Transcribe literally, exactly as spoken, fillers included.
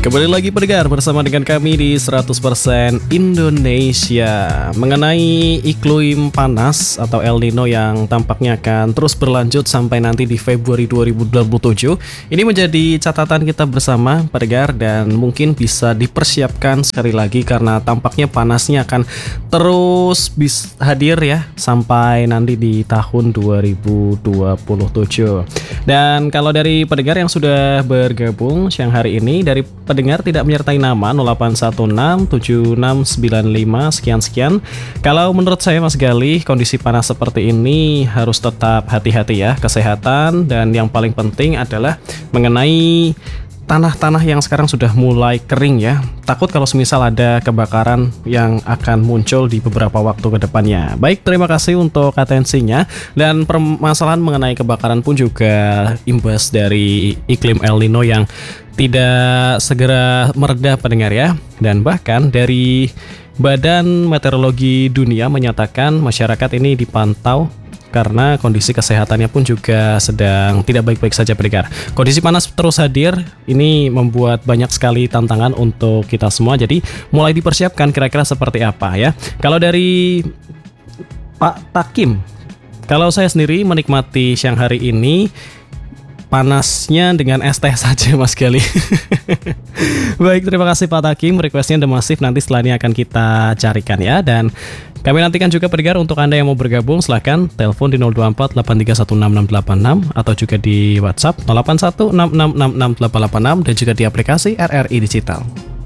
Kembali lagi pendengar bersama dengan kami di seratus persen Indonesia mengenai iklim panas atau El Nino yang tampaknya akan terus berlanjut sampai nanti di Februari dua ribu dua puluh tujuh. Ini menjadi catatan kita bersama pendengar dan mungkin bisa dipersiapkan sekali lagi karena tampaknya panasnya akan terus bis hadir ya sampai nanti di tahun dua ribu dua puluh tujuh. Dan kalau dari pendengar yang sudah bergabung siang hari ini, dari pendengar tidak menyertai nama nol delapan satu enam tujuh enam sembilan lima sekian-sekian. Kalau menurut saya Mas Galih, kondisi panas seperti ini harus tetap hati-hati ya, kesehatan, dan yang paling penting adalah mengenai tanah-tanah yang sekarang sudah mulai kering ya. Takut kalau semisal ada kebakaran yang akan muncul di beberapa waktu ke depannya. Baik, terima kasih untuk atensinya. Dan permasalahan mengenai kebakaran pun juga imbas dari iklim El Nino yang tidak segera mereda pendengar ya. Dan bahkan dari Badan Meteorologi Dunia menyatakan masyarakat ini dipantau karena kondisi kesehatannya pun juga sedang tidak baik-baik saja pendengar. Kondisi panas terus hadir, ini membuat banyak sekali tantangan untuk kita semua. Jadi mulai dipersiapkan kira-kira seperti apa ya. Kalau dari Pak Takim, kalau saya sendiri menikmati siang hari ini panasnya dengan es teh saja Mas Gali. Baik, terima kasih Pak Takim. Requestnya The Massive nanti setelah ini akan kita carikan ya. Dan kami nantikan juga pendengar untuk Anda yang mau bergabung, silahkan telepon di nol dua empat delapan tiga satu enam enam delapan enam atau juga di WhatsApp nol delapan satu enam enam enam enam delapan delapan enam dan juga di aplikasi R R I Digital.